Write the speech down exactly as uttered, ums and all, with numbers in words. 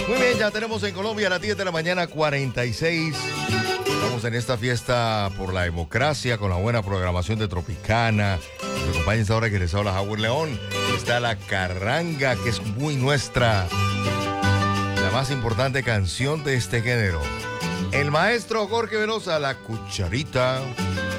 Muy bien, ya tenemos en Colombia a las diez de la mañana, cuarenta y seis. Estamos en esta fiesta por la democracia con la buena programación de Tropicana. Nos acompaña esta hora que les habla Howard León. Está la carranga, que es muy nuestra. La más importante canción de este género. El maestro Jorge Velosa, la cucharita.